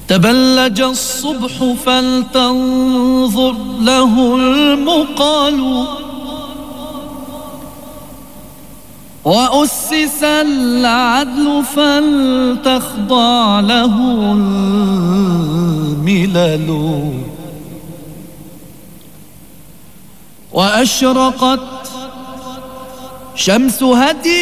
تبلج الصبح فلتنظر له المقال، وأسس العدل فلتخضع له الملل، وأشرقت شمس هدي